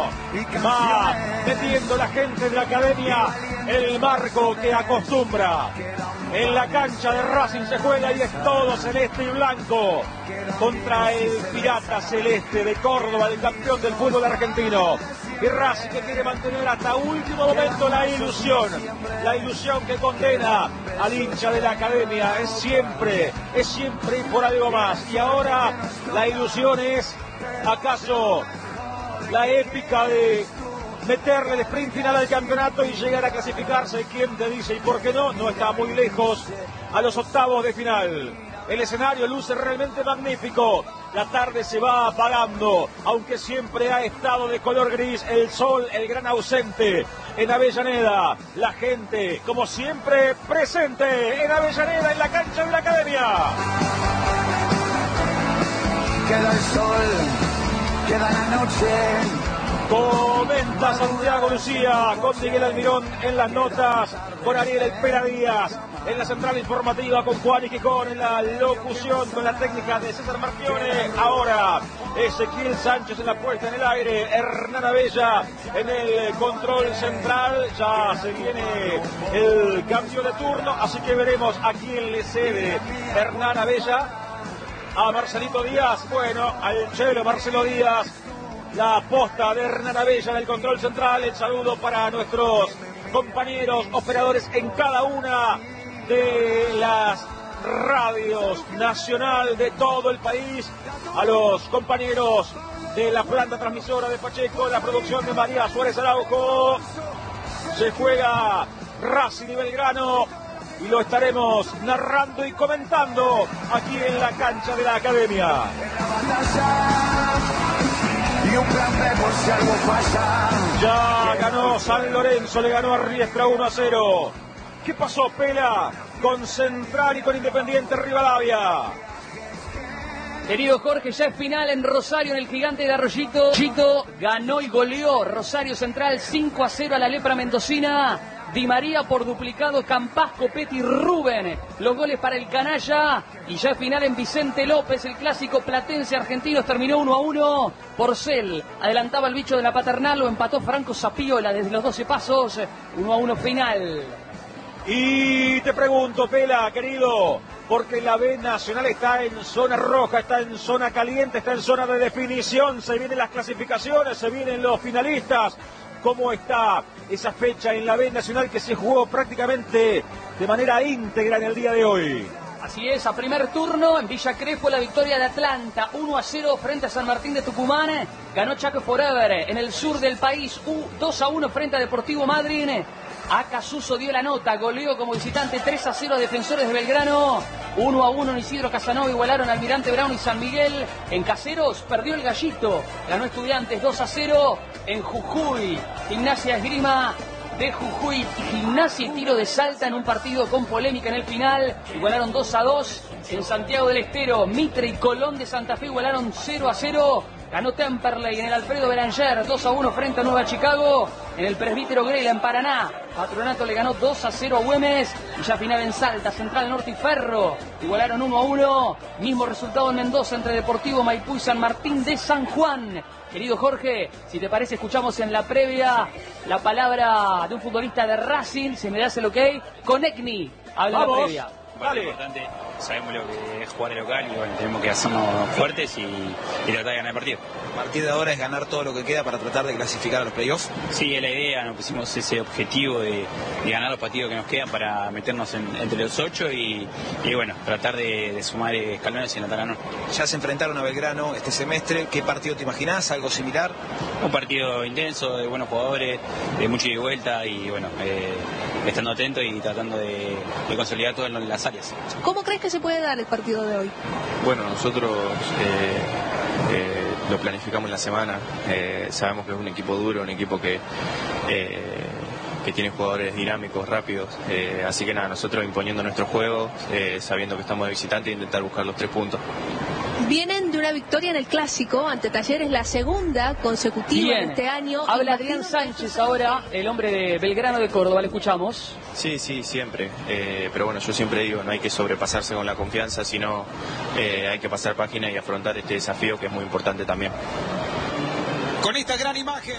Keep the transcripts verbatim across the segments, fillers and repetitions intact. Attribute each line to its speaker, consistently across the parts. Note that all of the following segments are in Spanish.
Speaker 1: Va metiendo la gente de la academia el marco que acostumbra. En la cancha de Racing se juega y es todo celeste y blanco contra el Pirata Celeste de Córdoba, el campeón del fútbol argentino. Y Racing que quiere mantener hasta último momento la ilusión, la ilusión que condena al hincha de la academia. Es siempre, es siempre ir por algo más. Y ahora la ilusión es, ¿acaso la épica de meterle el sprint final al campeonato y llegar a clasificarse? ¿Quién te dice? ¿Y por qué no? No está muy lejos a los octavos de final. El escenario luce realmente magnífico. La tarde se va apagando, aunque siempre ha estado de color gris. El sol, el gran ausente en Avellaneda. La gente, como siempre, presente en Avellaneda, en la cancha de la academia.
Speaker 2: Queda el sol, queda la noche.
Speaker 1: Comenta Santiago Lucía con Miguel Almirón en las notas, con Ariel El Pera Díaz en la central informativa, con Juan y Quijón en la locución, con la técnica de César Marchione. Ahora Ezequiel Sánchez en la puesta en el aire, Hernán Abella en el control central. Ya se viene el cambio de turno, así que veremos a quién le cede Hernán Abella. A Marcelito Díaz, bueno, al Chelo Marcelo Díaz. La posta de Hernán Abella en el control central. El saludo para nuestros compañeros operadores en cada una de las radios nacional de todo el país. A los compañeros de la planta transmisora de Pacheco, la producción de María Suárez Araujo. Se juega Racing y Belgrano y lo estaremos narrando y comentando aquí en la cancha de la academia.
Speaker 2: Y un plan B por si algo falla.
Speaker 1: Ya ganó San Lorenzo, le ganó a Riestra uno a cero. ¿Qué pasó, Pela? Con Central y con Independiente Rivadavia.
Speaker 3: Querido Jorge, ya es final en Rosario, en el Gigante de Arroyito. Chito ganó y goleó Rosario Central cinco a cero a la Lepra Mendocina. Di María por duplicado, Campas, Copetti, Rubén. Los goles para el canalla. Y ya final en Vicente López, el clásico platense argentino. Terminó uno a uno. Porcel adelantaba el bicho de la Paternal, lo empató Franco Zapiola desde los doce pasos. uno a uno final.
Speaker 1: Y te pregunto, Pela, querido, porque la B Nacional está en zona roja, está en zona caliente, está en zona de definición. Se vienen las clasificaciones, se vienen los finalistas. ¿Cómo está esa fecha en la B Nacional que se jugó prácticamente de manera íntegra en el día de hoy?
Speaker 3: Así es, a primer turno en Villa Crespo la victoria de Atlanta, uno a cero frente a San Martín de Tucumán. Ganó Chaco Forever en el sur del país, dos a uno frente a Deportivo Madryn. Acasuso dio la nota, goleó como visitante tres a cero a Defensores de Belgrano. uno a uno en Isidro Casanova, igualaron Almirante Brown y San Miguel. En Caseros perdió el Gallito, ganó Estudiantes dos a cero. En Jujuy, Gimnasia Esgrima de Jujuy y Gimnasia y Tiro de Salta en un partido con polémica en el final. Igualaron dos a dos. En Santiago del Estero, Mitre y Colón de Santa Fe igualaron cero a cero. Ganó Temperley en el Alfredo Belanger dos a uno frente a Nueva Chicago. En el Presbítero Grela en Paraná, Patronato le ganó dos a cero a Güemes. Y ya final en Salta, Central Norte y Ferro igualaron uno a uno. Mismo resultado en Mendoza entre Deportivo Maipú y San Martín de San Juan. Querido Jorge, si te parece, escuchamos en la previa la palabra de un futbolista de Racing. Si me das el ok, Conecni habla en la previa.
Speaker 4: Vale. Importante, sabemos lo que es jugar el local y bueno, tenemos que hacernos fuertes y, y tratar de ganar el partido.
Speaker 5: A partir de ahora es ganar todo lo que queda para tratar de clasificar a los playoffs.
Speaker 4: Sí, es la idea, nos pusimos ese objetivo de, de ganar los partidos que nos quedan para meternos en, entre los ocho y, y bueno, tratar de, de sumar escalones en la tabla.
Speaker 5: Ya se enfrentaron a Belgrano este semestre, ¿qué partido te imaginás? ¿Algo similar?
Speaker 4: Un partido intenso, de buenos jugadores, de mucha ida y vuelta y bueno, eh, estando atento y tratando de, de consolidar todo en las áreas.
Speaker 6: ¿Cómo crees que se puede dar el partido de hoy?
Speaker 7: Bueno, nosotros eh, eh, lo planificamos en la semana, eh, sabemos que es un equipo duro, un equipo que, eh, que tiene jugadores dinámicos, rápidos, eh, así que nada, nosotros imponiendo nuestro juego, eh, sabiendo que estamos de visitante e intentar buscar los tres puntos.
Speaker 6: Vienen de una victoria en el Clásico ante Talleres, la segunda consecutiva
Speaker 3: Bien.
Speaker 6: este año.
Speaker 3: Habla Adrián Sánchez ahora, el hombre de Belgrano de Córdoba, le escuchamos.
Speaker 7: Sí, sí, siempre, eh, pero bueno, yo siempre digo, no hay que sobrepasarse con la confianza, sino eh, hay que pasar página y afrontar este desafío que es muy importante también.
Speaker 5: Con esta gran imagen.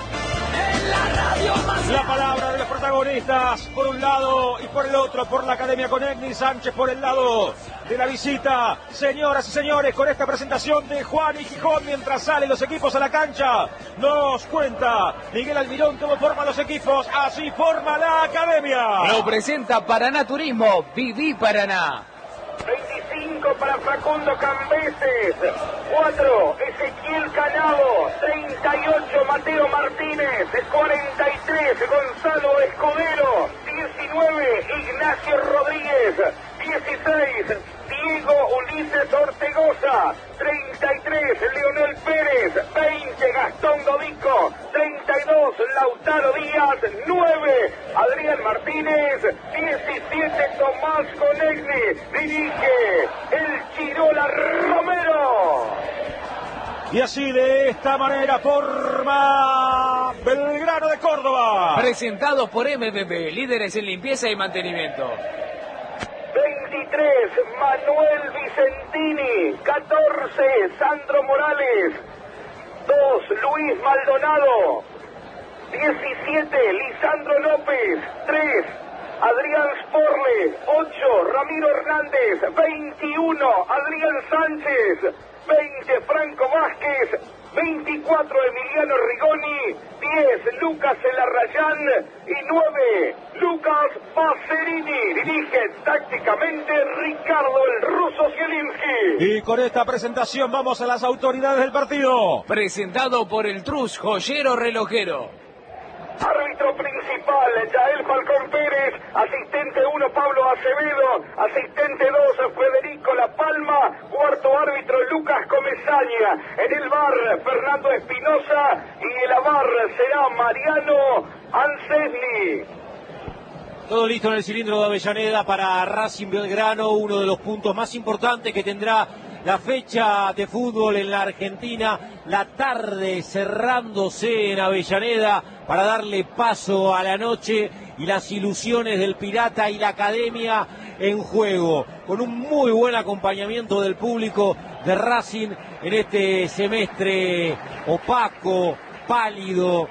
Speaker 1: La palabra de los protagonistas por un lado y por el otro, por la Academia Conegni, Sánchez por el lado de la visita. Señoras y señores, con esta presentación de Juan y Gijón, mientras salen los equipos a la cancha, nos cuenta Miguel Almirón cómo forman los equipos. Así forma la Academia.
Speaker 3: Lo presenta Paraná Turismo. Viví Paraná.
Speaker 8: veinticinco para Facundo Cambeses, cuatro Ezequiel Canavo, treinta y ocho Mateo Martínez, cuarenta y tres Gonzalo Escudero, diecinueve Ignacio Rodríguez, dieciséis Diego Ulises Ortegoza, treinta y tres Leonel Pérez, veinte Gastón Dodico, treinta y dos Lautaro Díaz, nueve Adrián Martínez, diecisiete Tomás Conegni, dirige el Chirola Romero.
Speaker 1: Y así de esta manera forma Belgrano de Córdoba.
Speaker 3: Presentado por M B B, líderes en limpieza y mantenimiento.
Speaker 8: veintitrés Manuel Vicentini, catorce Sandro Morales, dos Luis Maldonado, diecisiete Lisandro López, tres Adrián Sporle, ocho Ramiro Hernández, veintiuno Adrián Sánchez, veinte Franco Vázquez, veinticuatro Emiliano Rigoni, diez Lucas Elarrayán y nueve Lucas Pacerini. Dirige tácticamente Ricardo el Ruso Zielinski.
Speaker 1: Y con esta presentación vamos a las autoridades del partido.
Speaker 3: Presentado por el Trus Joyero Relojero.
Speaker 8: Árbitro principal, Yael Falcón Pérez. Asistente uno, Pablo Acevedo. Asistente dos, Federico La Palma. Cuarto árbitro, Lucas Comesaña. En el bar, Fernando Espinosa. Y el avar será Mariano Ansesli.
Speaker 9: Todo listo en el cilindro de Avellaneda para Racing Belgrano, uno de los puntos más importantes que tendrá la fecha de fútbol en la Argentina, la tarde cerrándose en Avellaneda para darle paso a la noche y las ilusiones del Pirata y la Academia en juego, con un muy buen acompañamiento del público de Racing en este semestre opaco, pálido,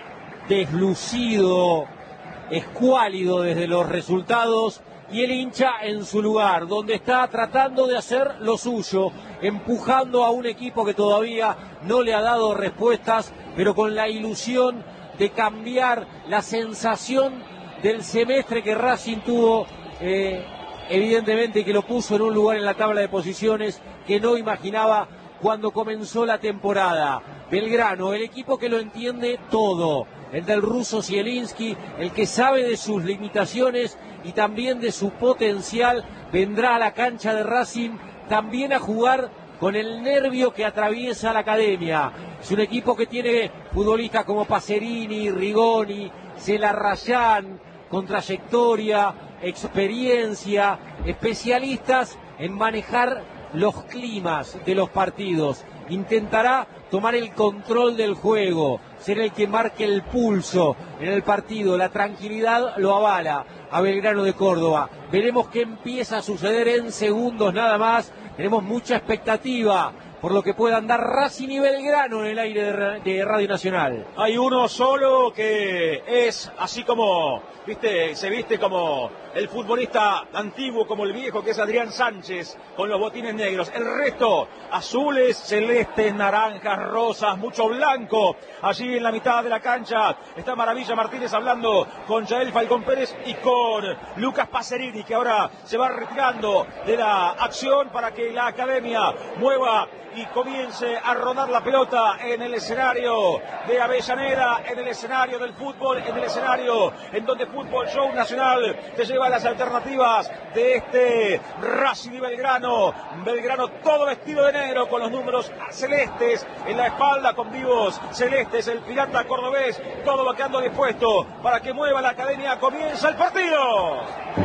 Speaker 9: deslucido, escuálido desde los resultados, y el hincha en su lugar, donde está tratando de hacer lo suyo, empujando a un equipo que todavía no le ha dado respuestas, pero con la ilusión de cambiar la sensación del semestre que Racing tuvo, eh, evidentemente que lo puso en un lugar en la tabla de posiciones que no imaginaba cuando comenzó la temporada. Belgrano, el equipo que lo entiende todo, el del ruso Zielinski, el que sabe de sus limitaciones y también de su potencial, vendrá a la cancha de Racing también a jugar con el nervio que atraviesa la Academia. Es un equipo que tiene futbolistas como Pacerini, Rigoni, Celarrayán, con trayectoria, experiencia, especialistas en manejar los climas de los partidos. Intentará tomar el control del juego, ser el que marque el pulso en el partido. La tranquilidad lo avala a Belgrano de Córdoba. Veremos qué empieza a suceder en segundos nada más. Tenemos mucha expectativa por lo que puedan dar Racing y Belgrano en el aire de, de Radio Nacional.
Speaker 1: Hay uno solo que es así como, viste, se viste como el futbolista antiguo, como el viejo, que es Adrián Sánchez, con los botines negros. El resto, azules, celestes, naranjas, rosas, mucho blanco. Allí en la mitad de la cancha está Maravilla Martínez hablando con Yael Falcón Pérez y con Lucas Pacerini, que ahora se va retirando de la acción para que la Academia mueva y comience a rodar la pelota en el escenario de Avellaneda, en el escenario del fútbol, en el escenario en donde Fútbol Show Nacional te lleva las alternativas de este Racing y Belgrano. Belgrano todo vestido de negro con los números celestes en la espalda, con vivos celestes, el Pirata cordobés, todo vaqueando dispuesto para que mueva la Academia. Comienza el partido.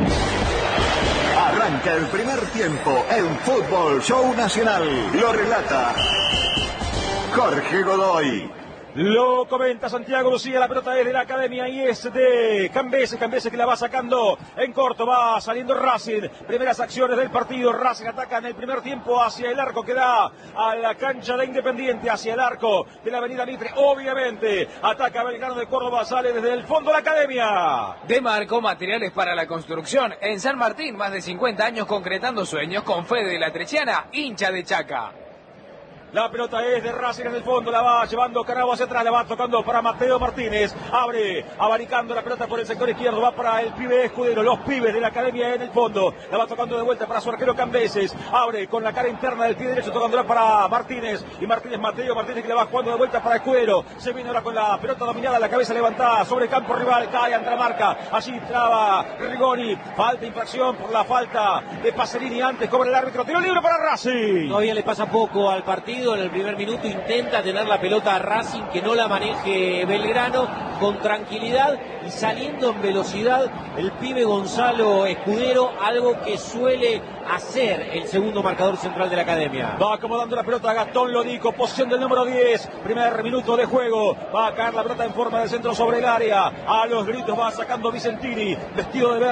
Speaker 2: Arranca el primer tiempo en Fútbol Show Nacional. Lo relata Jorge Godoy.
Speaker 1: Lo comenta Santiago Lucía, la pelota es de la academia y es de Cambese, Cambese que la va sacando en corto, va saliendo Racing, primeras acciones del partido, Racing ataca en el primer tiempo hacia el arco que da a la cancha de Independiente, hacia el arco de la avenida Mitre, obviamente, ataca Belgrano de Córdoba, sale desde el fondo de la academia.
Speaker 10: De Marco, materiales para la construcción, en San Martín, más de cincuenta años concretando sueños con Fede de la Trechiana, hincha de Chaca.
Speaker 1: La pelota es de Racing en el fondo, la va llevando Canavo hacia atrás, la va tocando para Mateo Martínez, abre, abanicando la pelota por el sector izquierdo, va para el pibe Escudero, los pibes de la academia en el fondo, la va tocando de vuelta para su arquero Cambeses, abre con la cara interna del pie derecho, tocándola para Martínez, y Martínez, Mateo Martínez que le va jugando de vuelta para Escudero, se viene ahora con la pelota dominada, la cabeza levantada sobre el campo rival, cae ante la marca, allí traba Rigoni, falta, infracción por la falta de Pacerini, antes cobra el árbitro, tiro libre para Racing.
Speaker 9: Todavía le pasa poco al partido. En el primer minuto intenta tener la pelota a Racing, que no la maneje Belgrano, con tranquilidad y saliendo en velocidad el pibe Gonzalo Escudero, algo que suele hacer el segundo marcador central de la academia.
Speaker 1: Va acomodando la pelota Gastón Lodico, posición del número diez, primer minuto de juego, va a caer la pelota en forma de centro sobre el área, a los gritos va sacando Vicentini, vestido de verde.